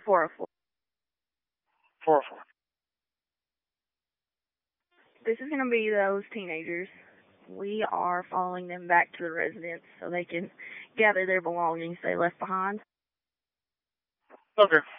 404. 404. This is going to be those teenagers. We are following them back to the residence so they can gather their belongings they left behind. Okay.